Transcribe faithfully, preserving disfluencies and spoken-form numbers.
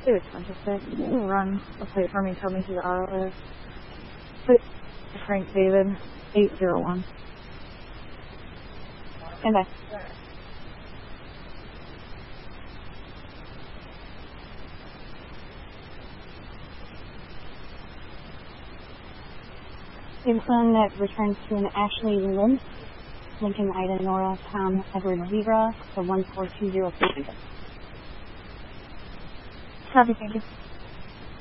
Two twenty-six. Run a plate for me. Tell me who the auto is. Plate Frank David. eight zero one. And I. Gibson that returns to an Ashley Lynn. Lincoln Ida Nora Tom Edward Zebra. So one four two zero three. Copy, thank you.